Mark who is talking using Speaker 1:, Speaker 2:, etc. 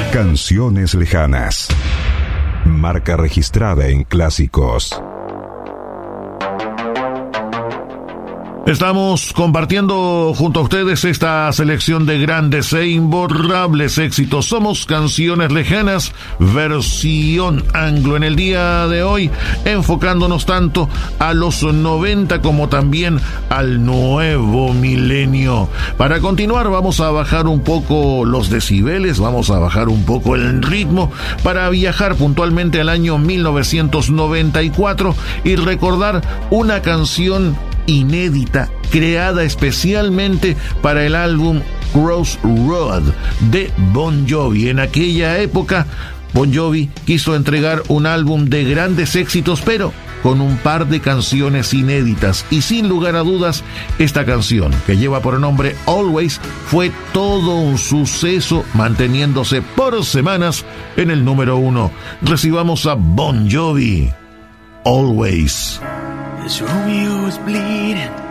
Speaker 1: Canciones lejanas. Marca registrada en clásicos.
Speaker 2: Estamos compartiendo junto a ustedes esta selección de grandes e imborrables éxitos. Somos Canciones Lejanas, versión anglo en el día de hoy, enfocándonos tanto a los 90 como también al nuevo milenio. Para continuar vamos a bajar un poco los decibeles, vamos a bajar un poco el ritmo para viajar puntualmente al año 1994 y recordar una canción inédita, creada especialmente para el álbum Crossroad de Bon Jovi. En aquella época, Bon Jovi quiso entregar un álbum de grandes éxitos, pero con un par de canciones inéditas. Y sin lugar a dudas, esta canción, que lleva por nombre Always, fue todo un suceso, manteniéndose por semanas en el número 1. Recibamos a Bon Jovi, Always.
Speaker 3: This Romeo is bleeding,